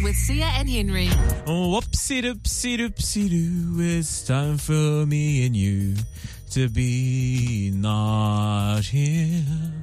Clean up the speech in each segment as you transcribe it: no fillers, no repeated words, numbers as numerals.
with Sia and Henry. Oh, whoopsie-doopsie-doopsie-doo, it's time for me and you to be not here.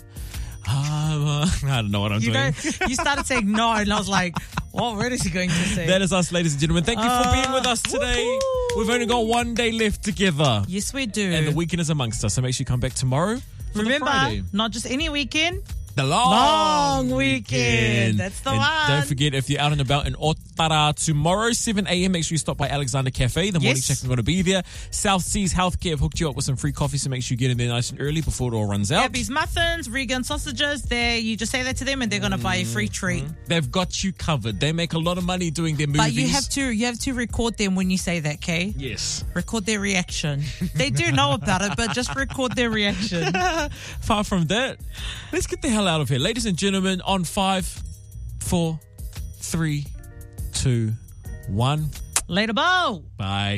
I don't know what I'm doing. You started saying no, and I was like, what word is he going to say? That is us, ladies and gentlemen. Thank you for being with us today. Woo-hoo. We've only got one day left together. Yes, we do. And the weekend is amongst us, so make sure you come back tomorrow for Remember, the Friday. not just any weekend. The long weekend. That's the and one. Don't forget, if you're out and about in Otara tomorrow, 7 a.m., make sure you stop by Alexander Cafe. The morning check is going to be there. South Seas Healthcare have hooked you up with some free coffee, so make sure you get in there nice and early before it all runs out. Abby's muffins, vegan sausages. There, you just say that to them, and they're going to buy a free treat. They've got you covered. They make a lot of money doing their movies. But you have to record them when you say that, okay? Yes. Record their reaction. They do know about it, but just record their reaction. Far from that, let's get the hell out of here. Ladies and gentlemen, on 5, 4, 3, 2, 1. Later, Bo. Bye.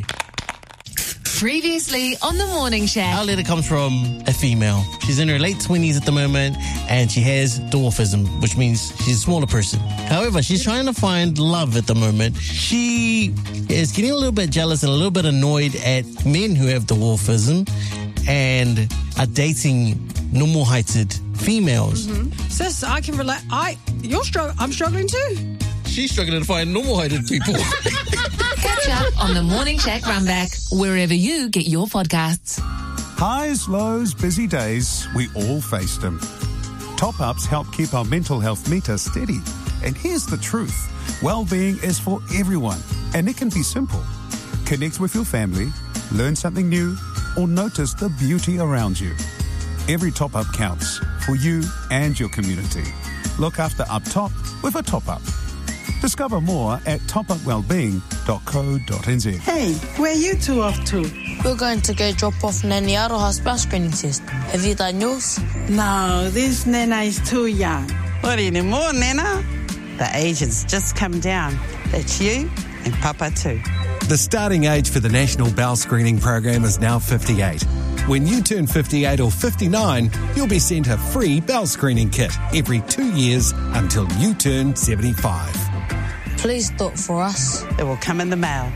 Previously on the Morning Shack. Our letter comes from a female. She's in her late 20s at the moment, and she has dwarfism, which means she's a smaller person. However, she's trying to find love at the moment. She is getting a little bit jealous and a little bit annoyed at men who have dwarfism and are dating normal-heighted females. Sis, I can relate. I'm struggling too. She's struggling to find normal-heighted people. Catch up on the Morning Shack Runback, wherever you get your podcasts. Highs, lows, busy days, we all face them. Top-ups help keep our mental health meter steady. And here's the truth. Well-being is for everyone, and it can be simple. Connect with your family, learn something new, or notice the beauty around you. Every top-up counts for you and your community. Look after up top with a top-up. Discover more at topupwellbeing.co.nz. Hey, where are you two off to? We're going to go drop off Nanny Aroha's bell screening test. Have you done yours? No, this Nana is too young. What anymore, Nana? The age has just come down. That's you and Papa too. The starting age for the National Bowel Screening Program is now 58. When you turn 58 or 59, you'll be sent a free bowel screening kit every 2 years until you turn 75. Please do it for us. It will come in the mail.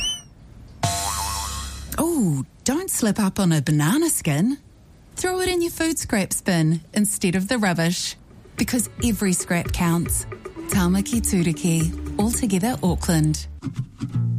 Oh, don't slip up on a banana skin. Throw it in your food scrap bin instead of the rubbish. Because every scrap counts. Tāmaki Tūriki, all together Auckland.